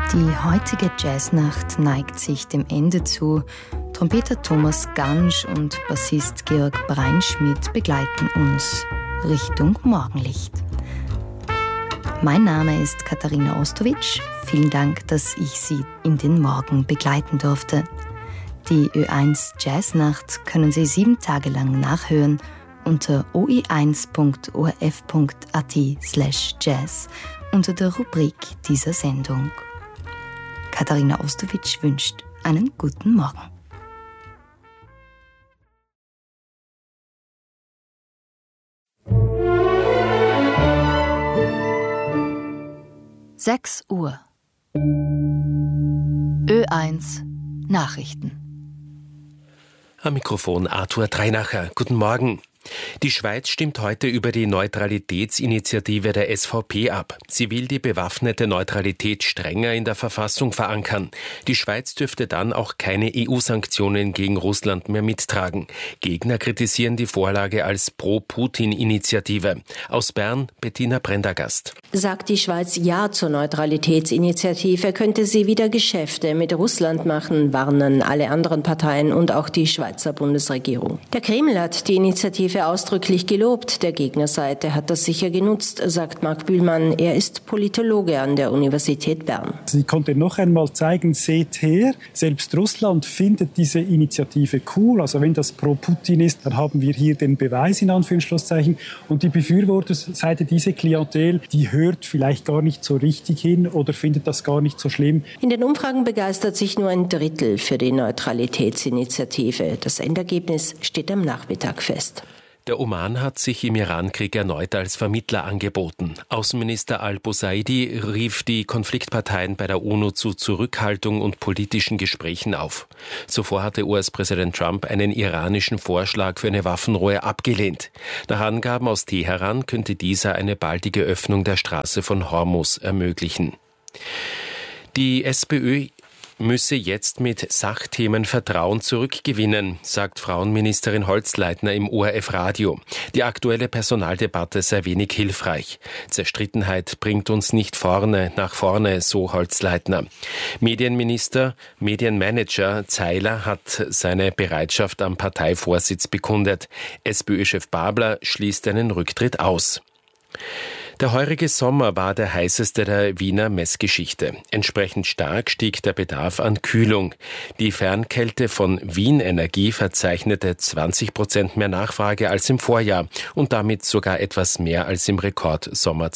Die heutige Jazznacht neigt sich dem Ende zu. Trompeter Thomas Gansch und Bassist Georg Breinschmidt begleiten uns Richtung Morgenlicht. Mein Name ist Katharina Ostowitsch. Vielen Dank, dass ich Sie in den Morgen begleiten durfte. Die Ö1 Jazznacht können Sie 7 Tage lang nachhören unter oi1.orf.at/jazz unter der Rubrik dieser Sendung. Katharina Ostowitsch wünscht einen guten Morgen. Sechs Uhr. Ö1 Nachrichten. Am Mikrofon Arthur Dreinacher. Guten Morgen. Die Schweiz stimmt heute über die Neutralitätsinitiative der SVP ab. Sie will die bewaffnete Neutralität strenger in der Verfassung verankern. Die Schweiz dürfte dann auch keine EU-Sanktionen gegen Russland mehr mittragen. Gegner kritisieren die Vorlage als Pro-Putin-Initiative. Aus Bern, Bettina Prendergast. Sagt die Schweiz Ja zur Neutralitätsinitiative, könnte sie wieder Geschäfte mit Russland machen, warnen alle anderen Parteien und auch die Schweizer Bundesregierung. Der Kreml hat die Initiative ausdrücklich gelobt. Der Gegnerseite hat das sicher genutzt, sagt Marc Bühlmann. Er ist Politologe an der Universität Bern. Sie konnte noch einmal zeigen, seht her, selbst Russland findet diese Initiative cool. Also wenn das pro Putin ist, dann haben wir hier den Beweis in Anführungszeichen. Und die Befürworterseite, diese Klientel, die hört vielleicht gar nicht so richtig hin oder findet das gar nicht so schlimm. In den Umfragen begeistert sich nur ein Drittel für die Neutralitätsinitiative. Das Endergebnis steht am Nachmittag fest. Der Oman hat sich im Irankrieg erneut als Vermittler angeboten. Außenminister al-Bosaidi rief die Konfliktparteien bei der UNO zu Zurückhaltung und politischen Gesprächen auf. Zuvor hatte US-Präsident Trump einen iranischen Vorschlag für eine Waffenruhe abgelehnt. Nach Angaben aus Teheran könnte dieser eine baldige Öffnung der Straße von Hormuz ermöglichen. Die SPÖ müsse jetzt mit Sachthemen Vertrauen zurückgewinnen, sagt Frauenministerin Holzleitner im ORF-Radio. Die aktuelle Personaldebatte sei wenig hilfreich. Zerstrittenheit bringt uns nicht nach vorne, so Holzleitner. Medienmanager Zeiler hat seine Bereitschaft am Parteivorsitz bekundet. SPÖ-Chef Babler schließt einen Rücktritt aus. Der heurige Sommer war der heißeste der Wiener Messgeschichte. Entsprechend stark stieg der Bedarf an Kühlung. Die Fernkälte von Wien Energie verzeichnete 20% mehr Nachfrage als im Vorjahr und damit sogar etwas mehr als im Rekordsommer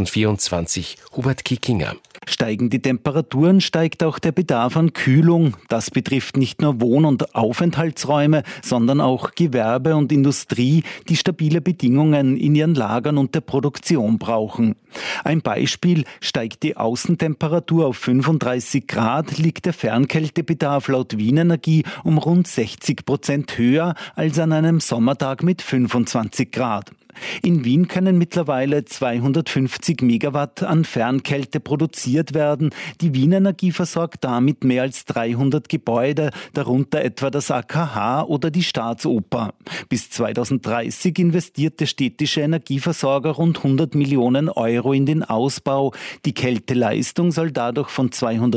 2024. Hubert Kickinger. Steigen die Temperaturen, steigt auch der Bedarf an Kühlung. Das betrifft nicht nur Wohn- und Aufenthaltsräume, sondern auch Gewerbe und Industrie, die stabile Bedingungen in ihren Lagern und der Produktion brauchen. Ein Beispiel: steigt die Außentemperatur auf 35 Grad, liegt der Fernkältebedarf laut Wien Energie um rund 60% höher als an einem Sommertag mit 25 Grad. In Wien können mittlerweile 250 Megawatt an Fernkälte produziert werden. Die Wien Energie versorgt damit mehr als 300 Gebäude, darunter etwa das AKH oder die Staatsoper. Bis 2030 investiert der städtische Energieversorger rund 100 Millionen Euro in den Ausbau. Die Kälteleistung soll dadurch von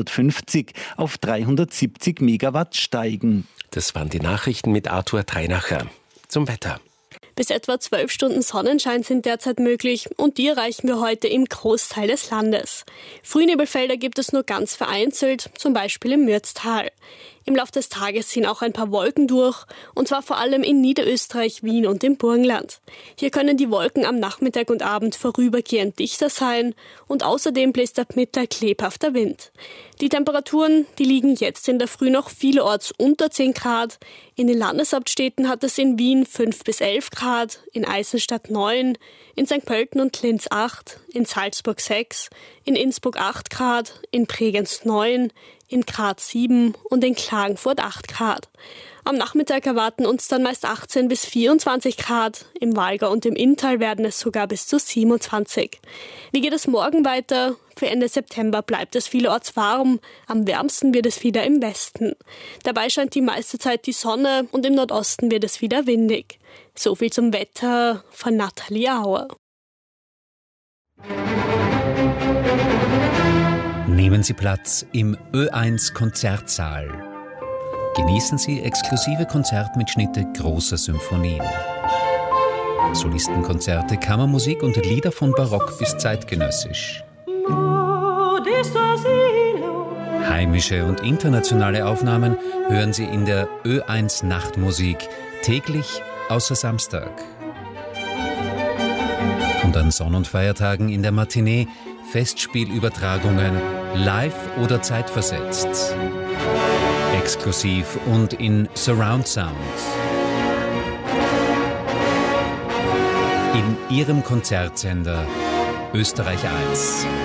250 auf 370 Megawatt steigen. Das waren die Nachrichten mit Arthur Dreinacher. Zum Wetter. Bis etwa 12 Stunden Sonnenschein sind derzeit möglich und die erreichen wir heute im Großteil des Landes. Frühnebelfelder gibt es nur ganz vereinzelt, zum Beispiel im Mürztal. Im Laufe des Tages ziehen auch ein paar Wolken durch, und zwar vor allem in Niederösterreich, Wien und im Burgenland. Hier können die Wolken am Nachmittag und Abend vorübergehend dichter sein und außerdem bläst ab Mittag lebhafter Wind. Die Temperaturen, die liegen jetzt in der Früh noch vielerorts unter 10 Grad. In den Landeshauptstädten hat es in Wien 5 bis 11 Grad, in Eisenstadt 9, in St. Pölten und Linz 8, in Salzburg 6, in Innsbruck 8 Grad, in Bregenz 9, in Graz 7 und in Klagenfurt 8 Grad. Am Nachmittag erwarten uns dann meist 18 bis 24 Grad. Im Walgau und im Inntal werden es sogar bis zu 27. Wie geht es morgen weiter? Für Ende September bleibt es vielerorts warm. Am wärmsten wird es wieder im Westen. Dabei scheint die meiste Zeit die Sonne und im Nordosten wird es wieder windig. So viel zum Wetter von Nathalie Auer. Nehmen Sie Platz im Ö1 Konzertsaal. Genießen Sie exklusive Konzertmitschnitte großer Symphonien. Solistenkonzerte, Kammermusik und Lieder von Barock bis zeitgenössisch. Heimische und internationale Aufnahmen hören Sie in der Ö1 Nachtmusik täglich außer Samstag. Und an Sonn- und Feiertagen in der Matinee Festspielübertragungen live oder zeitversetzt. Exklusiv und in Surround Sound. In Ihrem Konzertsender Österreich 1.